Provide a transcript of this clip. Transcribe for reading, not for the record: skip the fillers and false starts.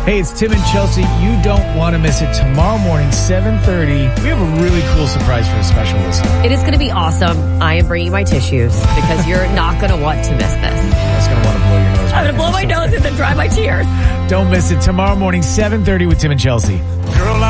Hey, it's Tim and Chelsea. You don't want to miss it. Tomorrow morning, 7:30. We have a really cool surprise for a special listener. It is going to be awesome. I am bringing my tissues because you're not going to want to miss this. That's going to want to blow your nose. I'm going to blow my nose and then dry my tears. Don't miss it. Tomorrow morning, 7:30 with Tim and Chelsea. Girl,